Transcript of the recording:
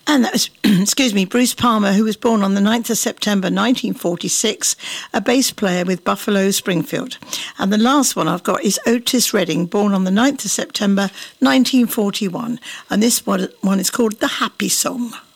And that was, excuse me, Bruce Palmer, who was born on the 9th of September 1946, a bass player with Buffalo Springfield. And the last one I've got is Otis Redding, born on the 9th of September 1941. And this one is called The Happy Song.